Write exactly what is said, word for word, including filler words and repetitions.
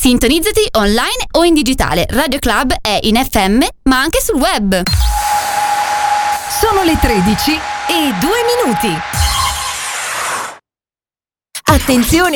Sintonizzati online o in digitale. Radio Club è in F M, ma anche sul web. Sono le tredici e due minuti. Attenzione